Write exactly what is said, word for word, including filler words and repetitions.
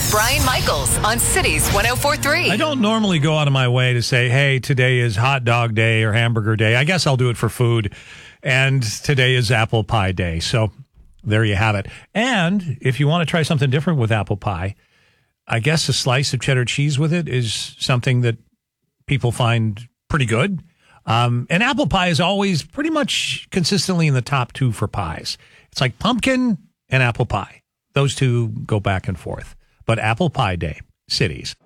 Brian Michaels on Cities one oh four point three. I don't normally go out of my way to say, hey, today is hot dog day or hamburger day. I guess I'll do it for food. And today is apple pie day. So there you have it. And if you want to try something different with apple pie, I guess a slice of cheddar cheese with it is something that people find pretty good. Um, and apple pie is always pretty much consistently in the top two for pies. It's like pumpkin and apple pie. Those two go back and forth. But apple pie day, Cities.